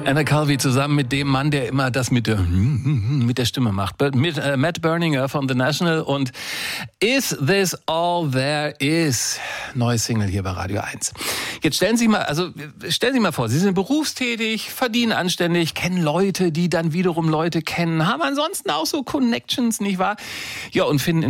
Anna Calvi zusammen mit dem Mann, der immer das mit der Stimme macht. Mit Matt Berninger von The National und Is This All There Is? Neue Single hier bei Radio 1. Jetzt stellen Sie mal vor, Sie sind berufstätig, verdienen anständig, kennen Leute, die dann wiederum Leute kennen, haben ansonsten auch so Connections, nicht wahr? Ja, und finden